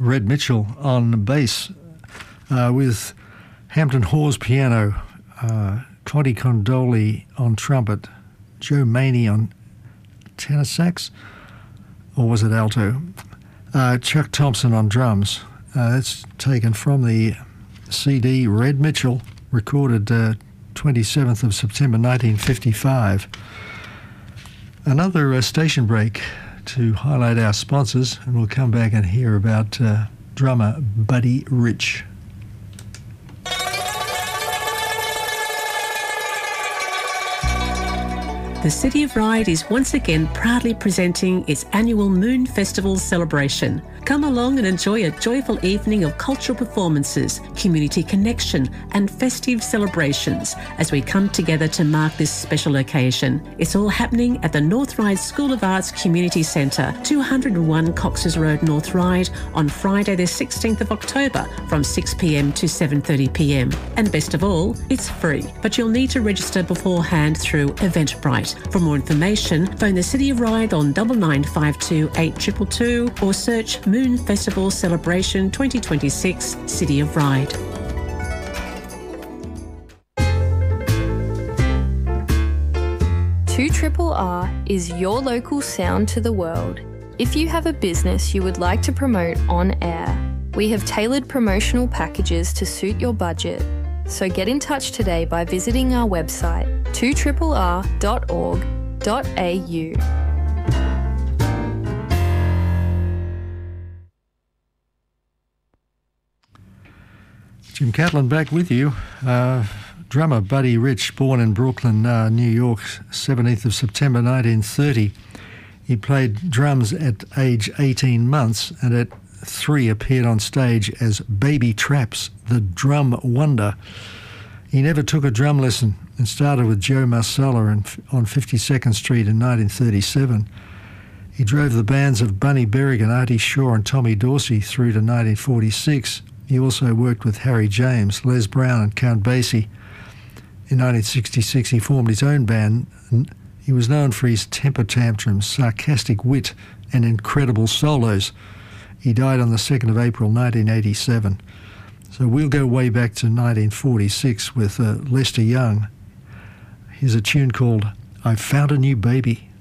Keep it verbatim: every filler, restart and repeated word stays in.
Red Mitchell on bass, uh, with Hampton Hawes piano, uh, Connie Condoli on trumpet, Joe Maney on tenor sax, or was it alto? Uh, Chuck Thompson on drums. Uh, that's taken from the C D Red Mitchell, recorded uh, twenty-seventh of September nineteen fifty-five. Another uh, station break to highlight our sponsors, and we'll come back and hear about uh, drummer Buddy Rich. The City of Ryde is once again proudly presenting its annual Moon Festival celebration. Come along and enjoy a joyful evening of cultural performances, community connection and festive celebrations as we come together to mark this special occasion. It's all happening at the North Ryde School of Arts Community Centre, two oh one Cox's Road, North Ryde, on Friday the sixteenth of October from six p m to seven thirty p m. And best of all, it's free, but you'll need to register beforehand through Eventbrite. For more information, phone the City of Ryde on nine nine five two eight two two two or search Moon Festival Celebration twenty twenty-six City of Ryde. two R R is your local sound to the world. If you have a business you would like to promote on air, we have tailored promotional packages to suit your budget. So get in touch today by visiting our website two R R R dot org dot a u. Jim Catlin back with you. Uh, drummer Buddy Rich, born in Brooklyn, uh, New York, seventeenth of September nineteen thirty. He played drums at age eighteen months and at three appeared on stage as Baby Traps, the drum wonder. He never took a drum lesson and started with Joe Marsala in, on fifty-second Street in nineteen thirty-seven. He drove the bands of Bunny Berrigan, Artie Shaw and Tommy Dorsey through to nineteen forty-six. He also worked with Harry James, Les Brown and Count Basie. In nineteen sixty-six he formed his own band. He was known for his temper tantrums, sarcastic wit and incredible solos. He died on the second of April nineteen eighty-seven. So we'll go way back to nineteen forty-six with uh, Lester Young. Here's a tune called I Found a New Baby.